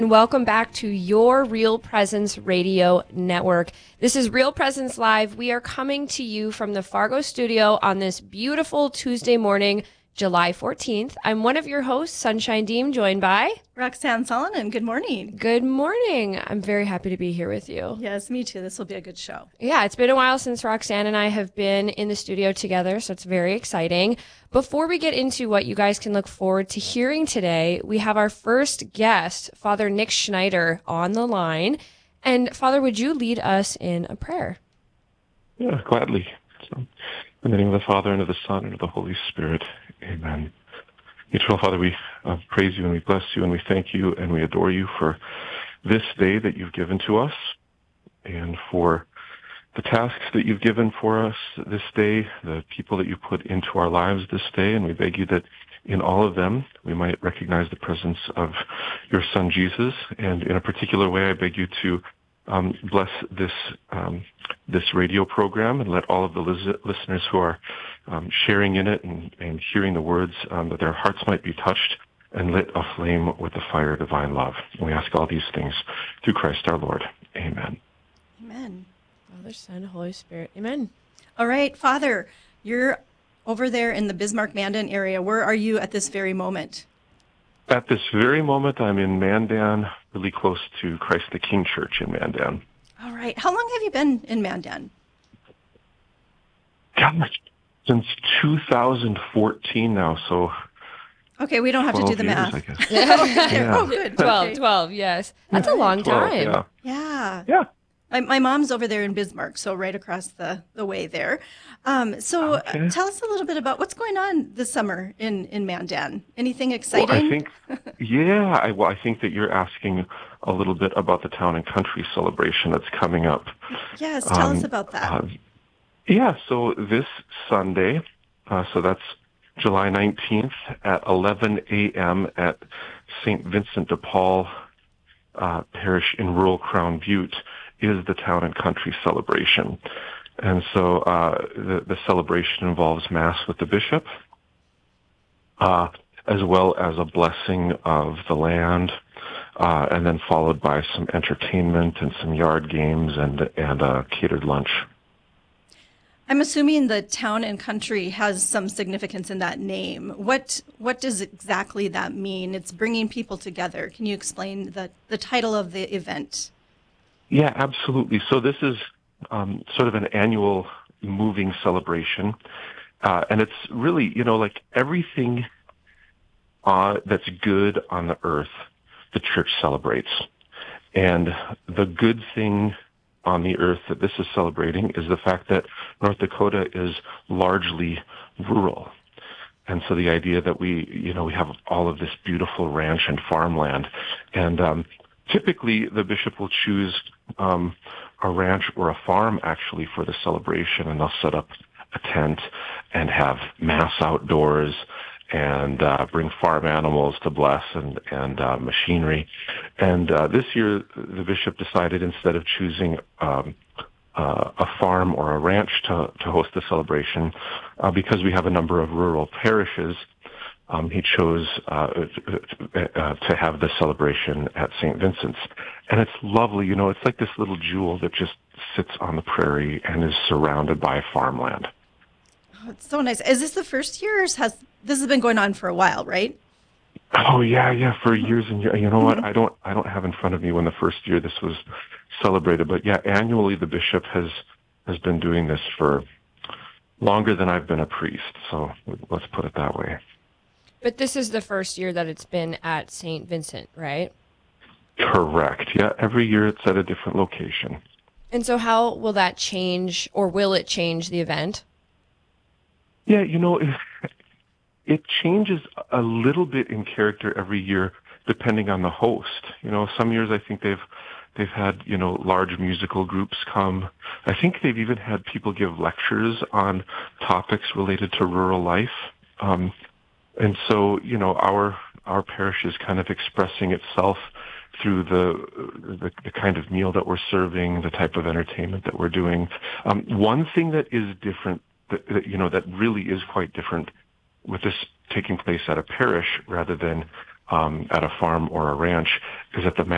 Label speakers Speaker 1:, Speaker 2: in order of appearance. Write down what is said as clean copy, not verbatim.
Speaker 1: Welcome back to your Real Presence Radio Network. This is Real Presence Live. We are coming to you from the Fargo studio on this beautiful Tuesday morning, July 14th. I'm one of your hosts, Sunshine Deem, joined by
Speaker 2: Roxanne Solonen. Good morning.
Speaker 1: Good morning. I'm very happy to be here with you.
Speaker 2: Yes, me too. This will be a good show.
Speaker 1: Yeah, it's been a while since Roxanne and I have been in the studio together, so it's very exciting. Before we get into what you guys can look forward to hearing today, we have our first guest, Father Nick Schneider, on the line. And Father, would you lead us in a prayer?
Speaker 3: Yeah, gladly. So, in the name of the Father, and of the Son, and of the Holy Spirit. Amen. Eternal Father, we praise you and we bless you and we thank you and we adore you for this day that you've given to us and for the tasks that you've given for us this day, the people that you put into our lives this day, and we beg you that in all of them we might recognize the presence of your Son Jesus. And in a particular way, I beg you to bless this radio program and let all of the listeners who are sharing in it and hearing the words, that their hearts might be touched and lit aflame with the fire of divine love. And we ask all these things through Christ our Lord. Amen.
Speaker 2: Amen.
Speaker 1: Father, Son, Holy Spirit. Amen.
Speaker 2: All right, Father, you're over there in the Bismarck-Mandan area. Where are you at this very moment?
Speaker 3: At this very moment, I'm in Mandan, really close to Christ the King Church in Mandan.
Speaker 2: All right. How long have you been in Mandan?
Speaker 3: Gosh, since 2014 now, so...
Speaker 2: Okay, we don't have to do the
Speaker 3: years,
Speaker 2: math.
Speaker 3: I guess.
Speaker 2: Yeah. Oh, good.
Speaker 1: 12, yes. That's a long
Speaker 3: 12,
Speaker 1: time.
Speaker 2: Yeah. My mom's over there in Bismarck, so right across the way there. Tell us a little bit about what's going on this summer in Mandan. Anything exciting?
Speaker 3: Well, I think that you're asking a little bit about the Town and Country celebration that's coming up.
Speaker 2: Yes, tell us about that.
Speaker 3: So this Sunday, so that's July 19th at 11 a.m. at St. Vincent de Paul Parish in rural Crown Butte, is the Town and Country celebration. And so the celebration involves Mass with the bishop, as well as a blessing of the land, and then followed by some entertainment and some yard games and a catered lunch.
Speaker 2: I'm assuming the Town and Country has some significance in that name. What does exactly that mean? It's bringing people together. Can you explain the title of the event?
Speaker 3: Yeah, absolutely. So this is sort of an annual moving celebration. And it's really, like everything that's good on the earth, the church celebrates. And the good thing on the earth that this is celebrating is the fact that North Dakota is largely rural. And so the idea that we have all of this beautiful ranch and farmland. And typically the bishop will choose a ranch or a farm actually for the celebration, and they'll set up a tent and have Mass outdoors and bring farm animals to bless and machinery. And this year the bishop decided, instead of choosing a farm or a ranch to host the celebration, because we have a number of rural parishes, he chose to have the celebration at St. Vincent's. And it's lovely, it's like this little jewel that just sits on the prairie and is surrounded by farmland.
Speaker 2: Oh, it's so nice. Is this the first year, or this has been going on for a while, right?
Speaker 3: Oh, yeah, for years and years. You know what? I don't have in front of me when the first year this was celebrated, but yeah, annually the bishop has been doing this for longer than I've been a priest. So let's put it that way.
Speaker 1: But this is the first year that it's been at St. Vincent, right?
Speaker 3: Correct. Yeah, every year it's at a different location.
Speaker 1: And so how will that change, or will it change the event?
Speaker 3: Yeah, it changes a little bit in character every year depending on the host. Some years I think they've had, large musical groups come. I think they've even had people give lectures on topics related to rural life. And so, our parish is kind of expressing itself through the kind of meal that we're serving, the type of entertainment that we're doing. One thing that is different, that really is quite different with this taking place at a parish rather than at a farm or a ranch, is that the